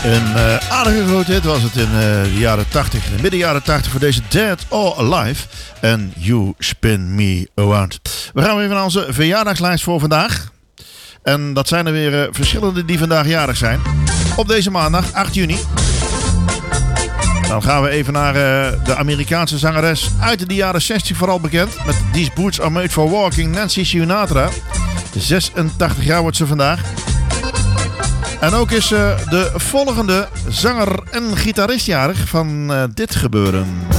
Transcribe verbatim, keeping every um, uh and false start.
Een uh, aardige grote hit was het in uh, de jaren tachtig, in de midden jaren tachtig voor deze Dead or Alive en You Spin Me Around. We gaan weer naar onze verjaardagslijst voor vandaag. En dat zijn er weer uh, verschillende die vandaag jarig zijn. Op deze maandag, acht juni. Dan gaan we even naar uh, de Amerikaanse zangeres uit de jaren zestig vooral bekend. Met These Boots Are Made For Walking, Nancy Sinatra. zesentachtig jaar wordt ze vandaag. En ook is uh, de volgende zanger en gitarist jarig van uh, dit gebeuren.